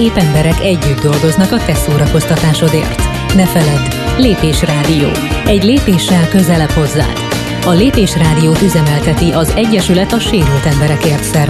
Szép emberek együtt dolgoznak a te szórakoztatásodért. Ne feledd, Lépésrádió. Egy lépéssel közelebb hozzád. A Lépésrádiót üzemelteti az Egyesület a Sérült Emberekért szervezet.